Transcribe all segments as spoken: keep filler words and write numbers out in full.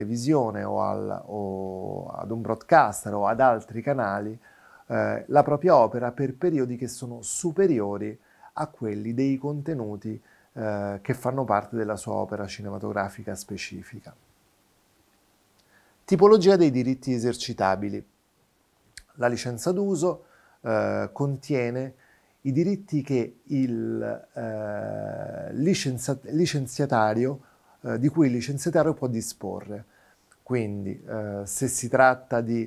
televisione o, al, o ad un broadcaster o ad altri canali eh, la propria opera per periodi che sono superiori a quelli dei contenuti eh, che fanno parte della sua opera cinematografica specifica. Tipologia dei diritti esercitabili. La licenza d'uso eh, contiene i diritti che il eh, licenza- licenziatario, eh, di cui il licenziatario può disporre. Quindi eh, se si tratta di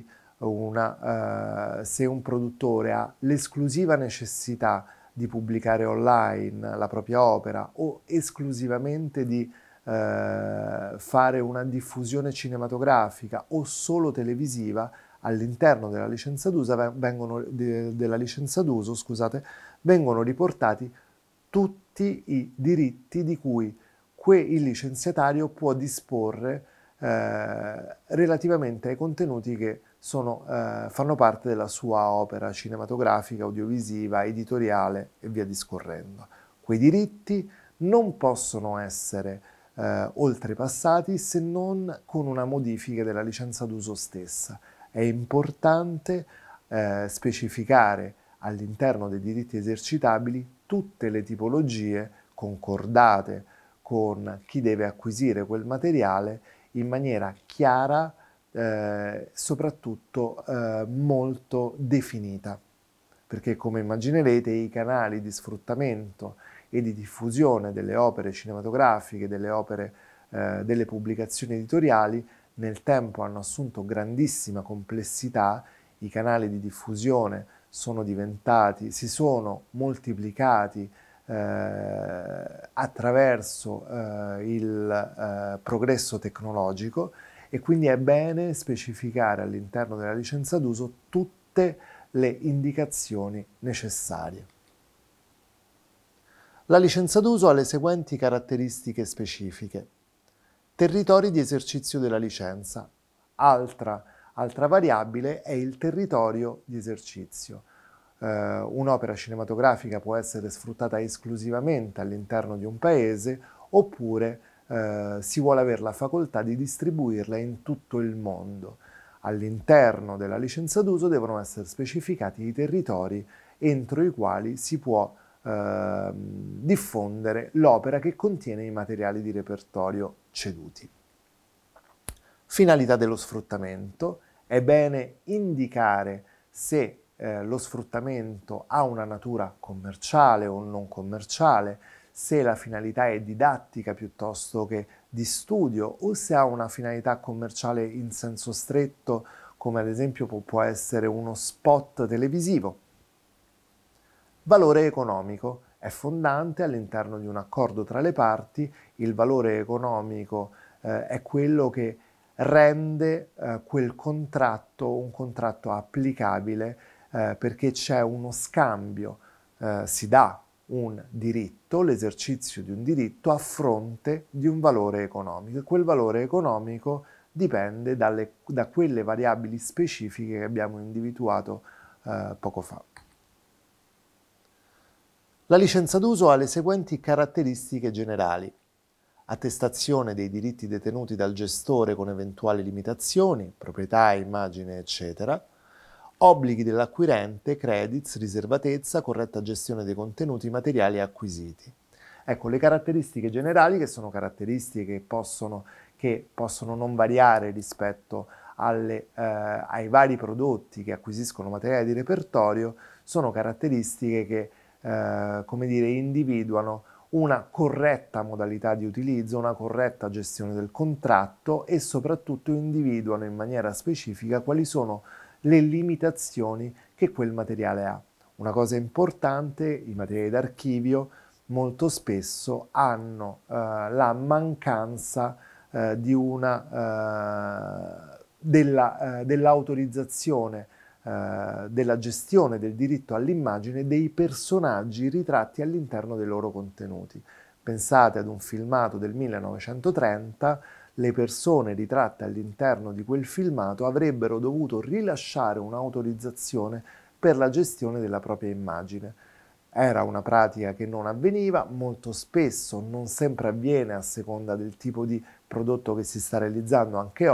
una, eh, se un produttore ha l'esclusiva necessità di pubblicare online la propria opera o esclusivamente di eh, fare una diffusione cinematografica o solo televisiva, all'interno della licenza d'uso vengono, de, della licenza d'uso, scusate, vengono riportati tutti i diritti di cui il licenziatario può disporre eh, relativamente ai contenuti che sono, eh, fanno parte della sua opera cinematografica, audiovisiva, editoriale e via discorrendo. Quei diritti non possono essere eh, oltrepassati se non con una modifica della licenza d'uso stessa. È importante eh, specificare all'interno dei diritti esercitabili tutte le tipologie concordate con chi deve acquisire quel materiale in maniera chiara, eh, soprattutto eh, molto definita, perché come immaginerete i canali di sfruttamento e di diffusione delle opere cinematografiche, delle opere, eh, delle pubblicazioni editoriali, nel tempo hanno assunto grandissima complessità, i canali di diffusione sono diventati, si sono moltiplicati eh, attraverso eh, il eh, progresso tecnologico e quindi è bene specificare all'interno della licenza d'uso tutte le indicazioni necessarie. La licenza d'uso ha le seguenti caratteristiche specifiche. Territori di esercizio della licenza. Altra, altra variabile è il territorio di esercizio. Uh, un'opera cinematografica può essere sfruttata esclusivamente all'interno di un paese oppure uh, si vuole avere la facoltà di distribuirla in tutto il mondo. All'interno della licenza d'uso devono essere specificati i territori entro i quali si può uh, diffondere l'opera che contiene i materiali di repertorio ceduti. Finalità dello sfruttamento. È bene indicare se Eh, lo sfruttamento ha una natura commerciale o non commerciale, se la finalità è didattica piuttosto che di studio o se ha una finalità commerciale in senso stretto, come ad esempio può, può essere uno spot televisivo. Valore economico. È fondante all'interno di un accordo tra le parti, il valore economico eh, è quello che rende eh, quel contratto un contratto applicabile eh, perché c'è uno scambio, eh, si dà un diritto, l'esercizio di un diritto a fronte di un valore economico e quel valore economico dipende dalle, da quelle variabili specifiche che abbiamo individuato eh, poco fa. La licenza d'uso ha le seguenti caratteristiche generali. Attestazione dei diritti detenuti dal gestore con eventuali limitazioni, proprietà, immagine, eccetera. Obblighi dell'acquirente, credits, riservatezza, corretta gestione dei contenuti materiali acquisiti. Ecco, le caratteristiche generali, che sono caratteristiche che possono, che possono non variare rispetto alle, eh, ai vari prodotti che acquisiscono materiale di repertorio, sono caratteristiche che, eh, come dire, individuano una corretta modalità di utilizzo, una corretta gestione del contratto e soprattutto individuano in maniera specifica quali sono le limitazioni che quel materiale ha. Una cosa importante, i materiali d'archivio molto spesso hanno eh, la mancanza eh, di una, eh, della, eh, dell'autorizzazione eh, della gestione del diritto all'immagine dei personaggi ritratti all'interno dei loro contenuti. Pensate ad un filmato del millenovecentotrenta, le persone ritratte all'interno di quel filmato avrebbero dovuto rilasciare un'autorizzazione per la gestione della propria immagine. era una pratica che non avveniva, molto spesso non sempre avviene a seconda del tipo di prodotto che si sta realizzando anche